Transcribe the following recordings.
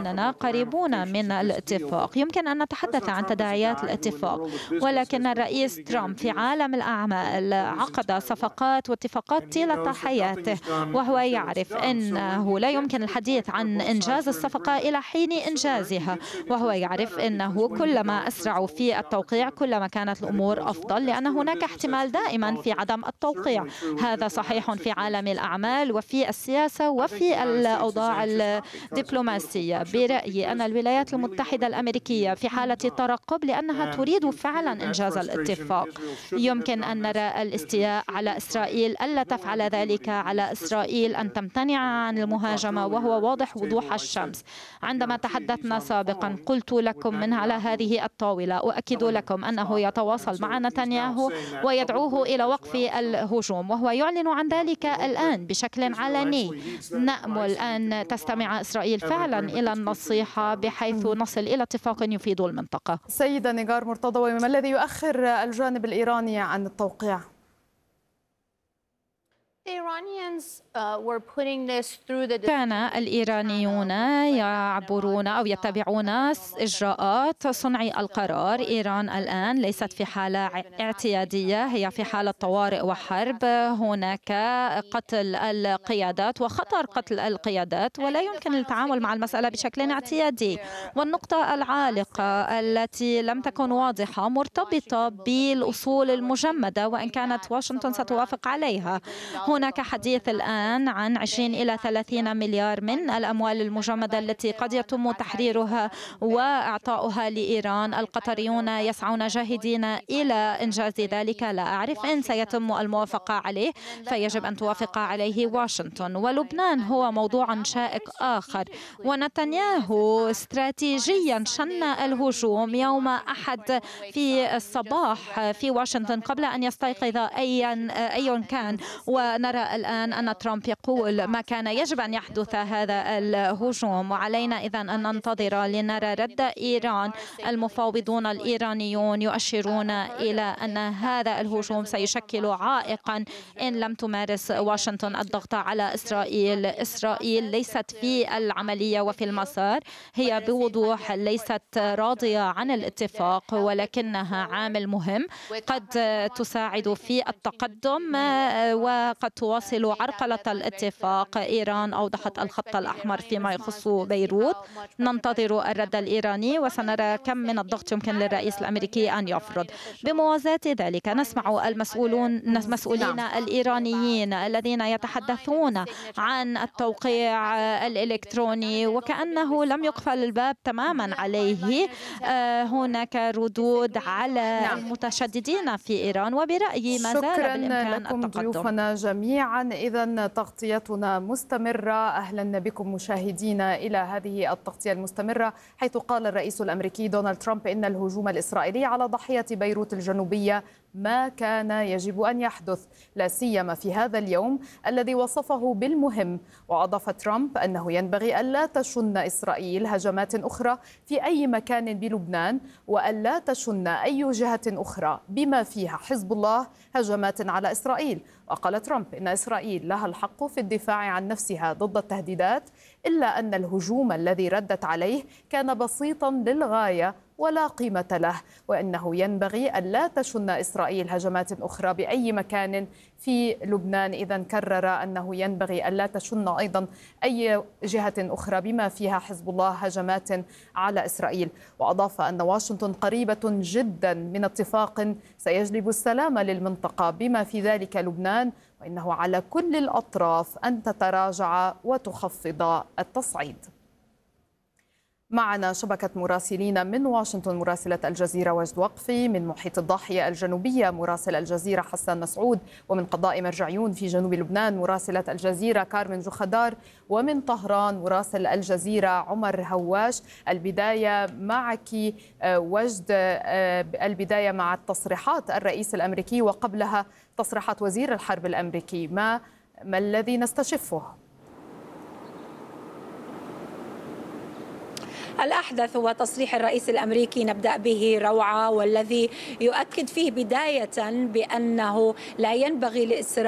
أننا قريبون من الاتفاق. يمكن أن نتحدث عن تداعيات الاتفاق، ولكن الرئيس ترامب في عالم الأعمال عقد صفقات واتفاقات طيلة حياته، وهو يعرف أنه لا يمكن الحديث عن إنجاز الصفقة إلى حين إنجازها، وهو يعرف أنه كلما أسرعوا في التوقيع كلما كانت الأمور أفضل، لأن هناك احتمال دائما في عدم التوقيع. هذا صحيح في عالم الأعمال وفي السياسة وفي الأوضاع الدبلوماسية. برأيي أن الولايات المتحدة الأمريكية في حالة ترقب لأنها تريد فعلا إنجاز الاتفاق. يمكن أن نرى الاستياء على إسرائيل ألا تفعل ذلك، على إسرائيل أن تمتنع عن المهاجمة، وهو واضح وضوح الشمس. عندما تحدثنا سابقا قلت لكم من على هذه الطاولة، أؤكد لكم أنه يتواصل مع نتنياهو ويدعوه إلى وقف الهجوم، وهو يعلن عن ذلك الآن بشكل علني. نأمل أن تستمع إسرائيل فعلا إلى النصيحة بحيث نصل إلى اتفاق يفيد المنطقة. سيدة نيغار مرتضوي، ما الذي يؤخر الجانب الإيراني عن التوقيع؟ كان الإيرانيون يعبرون أو يتبعون إجراءات صنع القرار. إيران الآن ليست في حالة اعتيادية، هي في حالة طوارئ وحرب. هناك قتل القيادات وخطر قتل القيادات، ولا يمكن التعامل مع المسألة بشكل اعتيادي. والنقطة العالقة التي لم تكن واضحة مرتبطة بالأصول المجمدة، وإن كانت واشنطن ستوافق عليها. هناك حديث الآن عن 20 إلى 30 مليار من الأموال المجمدة التي قد يتم تحريرها وإعطاؤها لإيران. القطريون يسعون جاهدين إلى إنجاز ذلك. لا أعرف إن سيتم الموافقة عليه، فيجب أن توافق عليه واشنطن. ولبنان هو موضوع شائك آخر، ونتنياهو استراتيجيا شن الهجوم يوم أحد في الصباح في واشنطن قبل أن يستيقظ أي كان. ونرى الآن أن ترامب يقول ما كان يجب أن يحدث هذا الهجوم، وعلينا إذن أن ننتظر لنرى رد إيران. المفاوضون الإيرانيون يؤشرون إلى أن هذا الهجوم سيشكل عائقا إن لم تمارس واشنطن الضغط على إسرائيل. إسرائيل ليست في العملية وفي المسار، هي بوضوح ليست راضية عن الاتفاق، ولكنها عامل مهم قد تساعد في التقدم وقد تواصل عرقلة الاتفاق. إيران أوضحت الخط الأحمر فيما يخص بيروت. ننتظر الرد الإيراني وسنرى كم من الضغط يمكن للرئيس الأمريكي أن يفرض. بموازاة ذلك نسمع المسؤولين الإيرانيين الذين يتحدثون عن التوقيع الإلكتروني وكأنه لم يقفل الباب تماما عليه. هناك ردود على المتشددين في إيران، وبرأيي ما زال بالإمكان التقدم. ضيوفنا جميعا، إذن تغطيتنا مستمرة. أهلا بكم مشاهدينا إلى هذه التغطية المستمرة، حيث قال الرئيس الأمريكي دونالد ترامب إن الهجوم الإسرائيلي على ضاحية بيروت الجنوبية ما كان يجب أن يحدث، لا سيما في هذا اليوم الذي وصفه بالمهم. وأضاف ترامب أنه ينبغي ألا تشن إسرائيل هجمات أخرى في أي مكان بلبنان، وألا تشن أي جهة أخرى بما فيها حزب الله هجمات على إسرائيل. وقال ترامب إن إسرائيل لها الحق في الدفاع عن نفسها ضد التهديدات، إلا أن الهجوم الذي ردت عليه كان بسيطا للغاية ولا قيمة له، وأنه ينبغي ألا تشن إسرائيل هجمات أخرى بأي مكان في لبنان. إذن كرر أنه ينبغي ألا تشن أيضا أي جهة أخرى بما فيها حزب الله هجمات على إسرائيل. وأضاف أن واشنطن قريبة جدا من اتفاق سيجلب السلام للمنطقة بما في ذلك لبنان، وإنه على كل الأطراف أن تتراجع وتخفض التصعيد. معنا شبكة مراسلين من واشنطن، مراسلة الجزيرة وجد وقفي، من محيط الضاحية الجنوبية مراسل الجزيرة حسن مسعود، ومن قضاء مرجعيون في جنوب لبنان مراسلة الجزيرة كارمن جخدار، ومن طهران مراسل الجزيرة عمر هواش. البداية معك وجد، البداية مع تصريحات الرئيس الأمريكي وقبلها تصريحات وزير الحرب الأمريكي. ما الذي نستشفه؟ الأحدث هو تصريح الرئيس الأمريكي نبدأ به روعة، والذي يؤكد فيه بداية بأنه لا ينبغي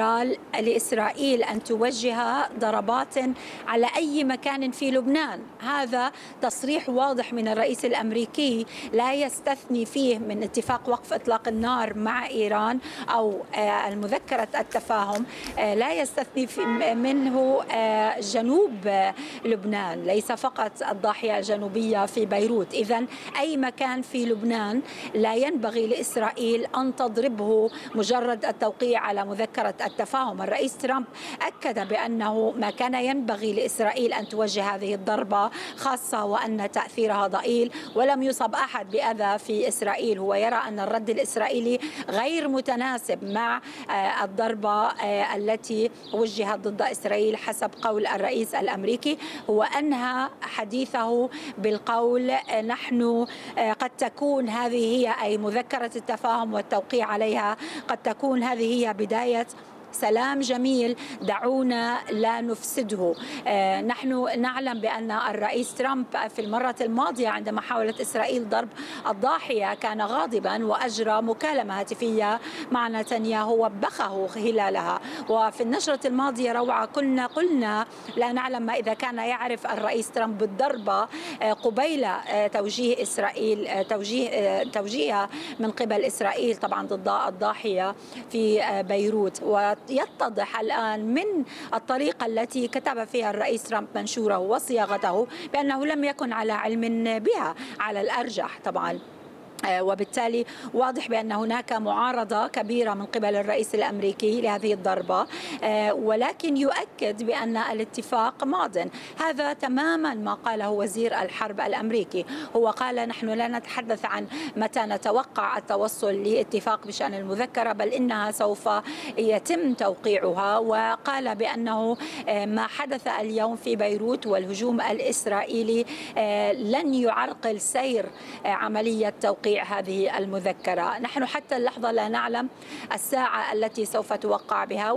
لإسرائيل أن توجه ضربات على أي مكان في لبنان. هذا تصريح واضح من الرئيس الأمريكي لا يستثني فيه من اتفاق وقف إطلاق النار مع إيران أو المذكرة التفاهم، لا يستثني منه جنوب لبنان، ليس فقط الضاحية الجنوبية في بيروت. إذن أي مكان في لبنان لا ينبغي لإسرائيل أن تضربه مجرد التوقيع على مذكرة التفاهم. الرئيس ترامب أكد بأنه ما كان ينبغي لإسرائيل أن توجه هذه الضربة، خاصة وأن تأثيرها ضئيل ولم يصب أحد بأذى في إسرائيل. هو يرى أن الرد الإسرائيلي غير متناسب مع الضربة التي وجهت ضد إسرائيل حسب قول الرئيس الأمريكي. هو أنهى حديثه بالقول نحن قد تكون هذه هي أي مذكرة التفاهم والتوقيع عليها، قد تكون هذه هي بداية سلام جميل، دعونا لا نفسده. نحن نعلم بأن الرئيس ترامب في المرة الماضية عندما حاولت إسرائيل ضرب الضاحية كان غاضبا وأجرى مكالمة هاتفية مع نتنياهو وبخه خلالها. وفي النشرة الماضية روعة كنا قلنا لا نعلم ما إذا كان يعرف الرئيس ترامب بالضربة قبيل توجيه إسرائيل توجيهها من قبل إسرائيل طبعا ضد الضاحية في بيروت. يتضح الآن من الطريقة التي كتب فيها الرئيس ترامب منشوره وصياغته بأنه لم يكن على علم بها على الأرجح طبعا، وبالتالي واضح بأن هناك معارضة كبيرة من قبل الرئيس الأمريكي لهذه الضربة، ولكن يؤكد بأن الاتفاق ماض. هذا تماما ما قاله وزير الحرب الأمريكي. هو قال نحن لا نتحدث عن متى نتوقع التوصل لاتفاق بشأن المذكرة، بل إنها سوف يتم توقيعها. وقال بأنه ما حدث اليوم في بيروت والهجوم الإسرائيلي لن يعرقل سير عملية توقيع هذه المذكرة. نحن حتى اللحظة لا نعلم الساعة التي سوف توقع بها،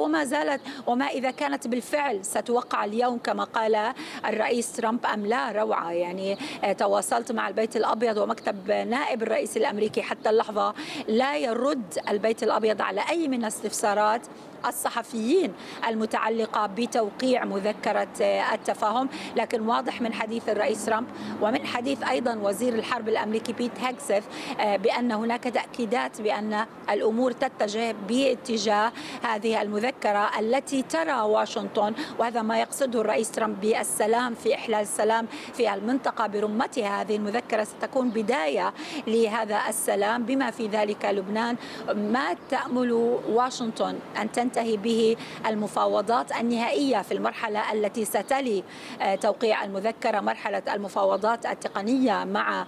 وما إذا كانت بالفعل ستوقع اليوم كما قال الرئيس ترامب أم لا. روعة يعني تواصلت مع البيت الأبيض ومكتب نائب الرئيس الأمريكي، حتى اللحظة لا يرد البيت الأبيض على أي من استفسارات الصحفيين المتعلقة بتوقيع مذكرة التفاهم. لكن واضح من حديث الرئيس ترامب ومن حديث أيضا وزير الحرب الأمريكي بيت هيكسث بأن هناك تأكيدات بأن الأمور تتجه باتجاه هذه المذكرة التي ترى واشنطن، وهذا ما يقصده الرئيس ترامب بالسلام في إحلال السلام في المنطقة برمتها. هذه المذكرة ستكون بداية لهذا السلام بما في ذلك لبنان. ما تأمل واشنطن أن تنتهي به المفاوضات النهائية في المرحلة التي ستلي توقيع المذكرة، مرحلة المفاوضات التقنية مع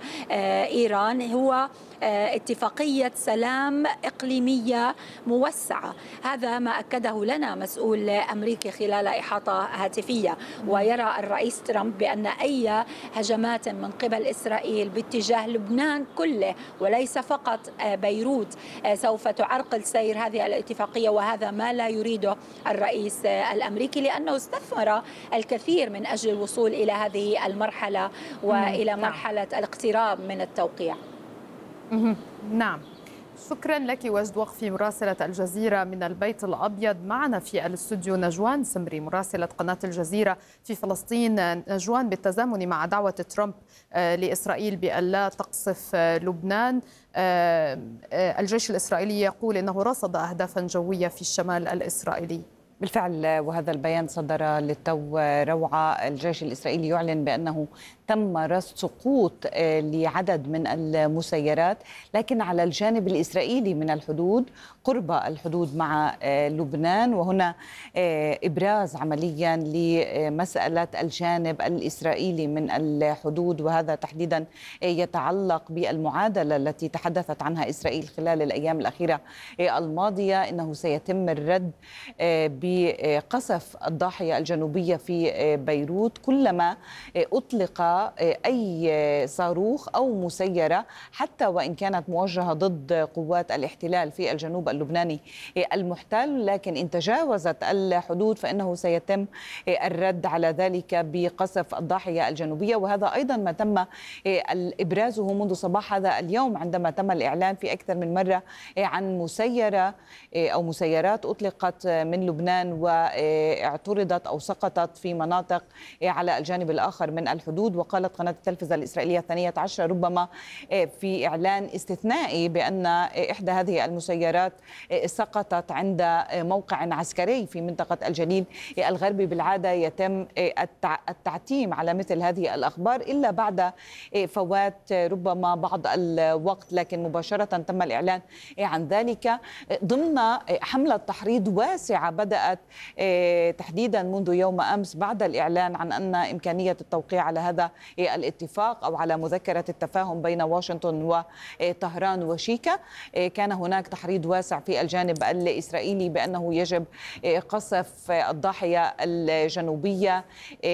إيران، هو اتفاقية سلام إقليمية موسعة. هذا ما أكده لنا مسؤول أمريكي خلال إحاطة هاتفية. ويرى الرئيس ترامب بأن أي هجمات من قبل إسرائيل باتجاه لبنان كله وليس فقط بيروت سوف تعرقل سير هذه الاتفاقية، وهذا ما لا يريده الرئيس الأمريكي لأنه استثمر الكثير من أجل الوصول إلى هذه المرحلة وإلى مرحلة الاقتراب من التوقيع. نعم، شكرا لك وجد وقفي مراسلة الجزيرة من البيت الأبيض. معنا في الاستوديو نجوان سمري مراسلة قناة الجزيرة في فلسطين. نجوان، بالتزامن مع دعوة ترامب لإسرائيل بألا تقصف لبنان، الجيش الإسرائيلي يقول إنه رصد أهدافا جوية في الشمال الإسرائيلي. بالفعل، وهذا البيان صدر للتو روعة. الجيش الإسرائيلي يعلن بأنه تم رصد سقوط لعدد من المسيرات، لكن على الجانب الإسرائيلي من الحدود قرب الحدود مع لبنان، وهنا إبراز عمليا لمسألة الجانب الإسرائيلي من الحدود، وهذا تحديدا يتعلق بالمعادلة التي تحدثت عنها إسرائيل خلال الأيام الأخيرة الماضية، إنه سيتم الرد بقصف الضاحية الجنوبية في بيروت كلما أطلق أي صاروخ أو مسيرة حتى وإن كانت موجهة ضد قوات الاحتلال في الجنوب اللبناني المحتل، لكن إن تجاوزت الحدود فإنه سيتم الرد على ذلك بقصف الضاحية الجنوبية. وهذا أيضا ما تم إبرازه منذ صباح هذا اليوم عندما تم الإعلان في أكثر من مرة عن مسيرة أو مسيرات أطلقت من لبنان واعترضت أو سقطت في مناطق على الجانب الآخر من الحدود. وقالت قناة التلفزة الإسرائيلية 12 ربما في إعلان استثنائي بأن إحدى هذه المسيرات سقطت عند موقع عسكري في منطقة الجليل الغربي. بالعادة يتم التعتيم على مثل هذه الأخبار إلا بعد فوات ربما بعض الوقت، لكن مباشرة تم الإعلان عن ذلك ضمن حملة تحريض واسعة بدأت تحديدا منذ يوم أمس بعد الإعلان عن أن إمكانية التوقيع على هذا الاتفاق أو على مذكرة التفاهم بين واشنطن وطهران وشيكا. كان هناك تحريض واسع في الجانب الإسرائيلي بأنه يجب قصف الضاحية الجنوبية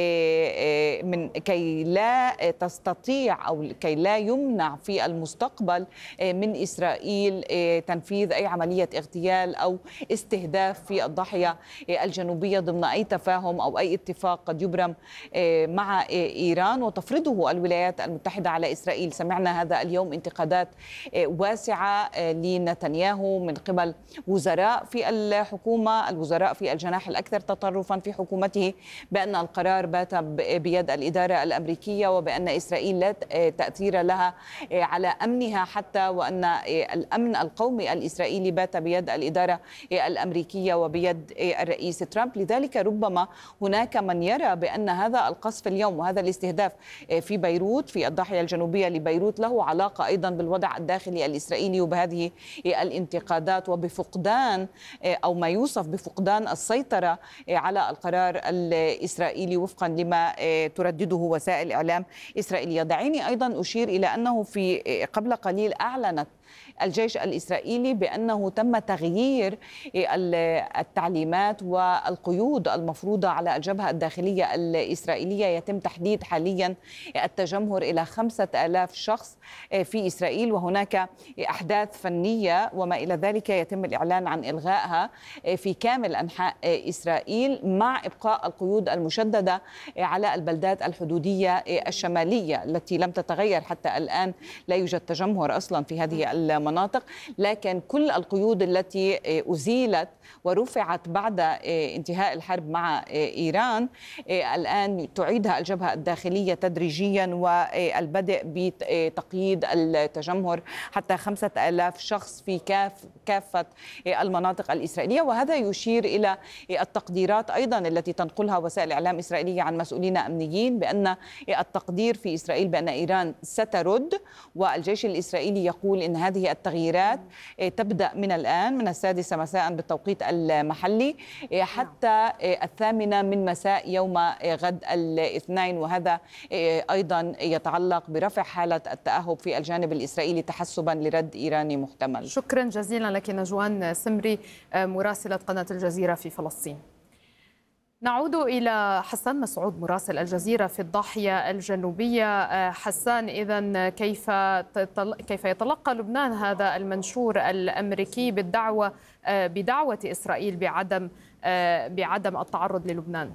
من كي لا تستطيع أو كي لا يمنع في المستقبل من إسرائيل تنفيذ أي عملية اغتيال أو استهداف في الضاحية الجنوبية ضمن أي تفاهم أو أي اتفاق قد يبرم مع إيران وتفرضه الولايات المتحدة على إسرائيل. سمعنا هذا اليوم انتقادات واسعة لنتنياهو من قبل وزراء في الحكومة، الوزراء في الجناح الأكثر تطرفا في حكومته، بأن القرار بات بيد الإدارة الأمريكية وبأن إسرائيل لا تأثير لها على أمنها حتى، وأن الأمن القومي الإسرائيلي بات بيد الإدارة الأمريكية وبيد الرئيس ترامب. لذلك ربما هناك من يرى بأن هذا القصف اليوم وهذا الاستهداف في بيروت في الضاحية الجنوبية لبيروت له علاقة أيضا بالوضع الداخلي الإسرائيلي وبهذه الانتقادات وبفقدان أو ما يوصف بفقدان السيطرة على القرار الإسرائيلي وفقا لما تردده وسائل إعلام إسرائيلية. دعيني أيضا أشير إلى أنه في قبل قليل أعلنت الجيش الإسرائيلي بأنه تم تغيير التعليمات والقيود المفروضة على الجبهة الداخلية الإسرائيلية. يتم تحديد حاليا التجمهر إلى 5000 شخص في إسرائيل، وهناك أحداث فنية وما إلى ذلك يتم الإعلان عن إلغائها في كامل أنحاء إسرائيل مع إبقاء القيود المشددة على البلدات الحدودية الشمالية التي لم تتغير حتى الآن. لا يوجد تجمهر أصلا في هذه المناطق، لكن كل القيود التي أزيلت ورفعت بعد انتهاء الحرب مع إيران الآن تعيدها الجبهة الداخلية تدريجيا، والبدء بتقييد التجمهر حتى 5000 شخص في كافة المناطق الإسرائيلية. وهذا يشير إلى التقديرات أيضا التي تنقلها وسائل الإعلام الإسرائيلية عن مسؤولين أمنيين بأن التقدير في إسرائيل بأن إيران سترد، والجيش الإسرائيلي يقول إن هذه التغييرات تبدأ من الآن من 6 مساء بالتوقيت المحلي حتى 8 من مساء يوم غد الاثنين، وهذا أيضا يتعلق برفع حالة التأهب في الجانب الإسرائيلي تحسبا لرد إيراني محتمل. شكرا جزيلا لك نجوان سمري مراسلة قناة الجزيرة في فلسطين. نعود إلى حسان مسعود مراسل الجزيرة في الضاحية الجنوبية. حسان، إذن كيف يتلقى لبنان هذا المنشور الأمريكي بدعوة إسرائيل بعدم التعرض للبنان؟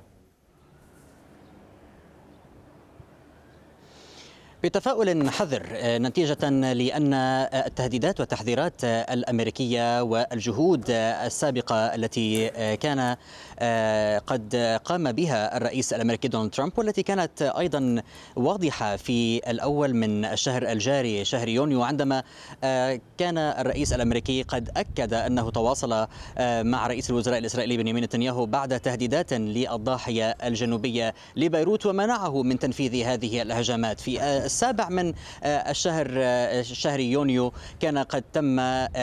بتفاؤل حذر نتيجة لأن التهديدات والتحذيرات الأمريكية والجهود السابقة التي كان قد قام بها الرئيس الأمريكي دونالد ترامب، والتي كانت أيضا واضحة في الأول من الشهر الجاري شهر يونيو، عندما كان الرئيس الأمريكي قد أكد أنه تواصل مع رئيس الوزراء الإسرائيلي بنيامين نتنياهو بعد تهديدات للضاحية الجنوبية لبيروت ومنعه من تنفيذ هذه الهجمات. في السابع من شهر يونيو كان قد تم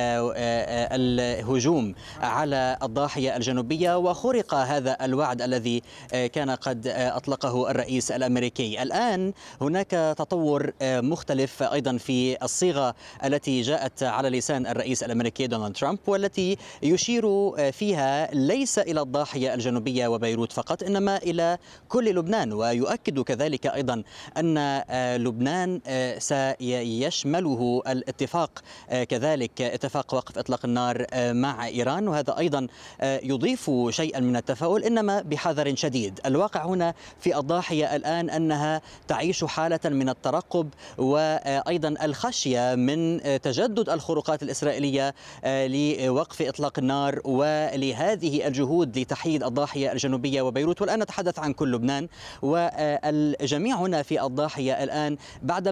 الهجوم على الضاحية الجنوبية وخرق هذا الوعد الذي كان قد أطلقه الرئيس الأمريكي. الآن هناك تطور مختلف أيضا في الصيغة التي جاءت على لسان الرئيس الأمريكي دونالد ترامب، والتي يشير فيها ليس إلى الضاحية الجنوبية وبيروت فقط، إنما إلى كل لبنان. ويؤكد كذلك أيضا أن لبنان سيشمله الاتفاق، كذلك اتفاق وقف إطلاق النار مع إيران، وهذا أيضا يضيف شيئا من التفاؤل، إنما بحذر شديد. الواقع هنا في الضاحية الآن أنها تعيش حالة من الترقب وأيضا الخشية من تجدد الخروقات الإسرائيلية لوقف إطلاق النار ولهذه الجهود لتحييد الضاحية الجنوبية وبيروت. والآن نتحدث عن كل لبنان، والجميع هنا في الضاحية الآن بعد